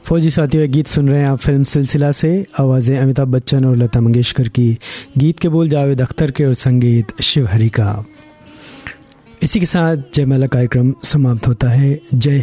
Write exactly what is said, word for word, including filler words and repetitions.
फौजी साथियों, गीत सुन रहे हैं आप फिल्म सिलसिला से। आवाज़ें अमिताभ बच्चन और लता मंगेशकर की, गीत के बोल जावेद अख्तर के और संगीत शिव हरी का। इसी के साथ जयमाला कार्यक्रम समाप्त होता है। जय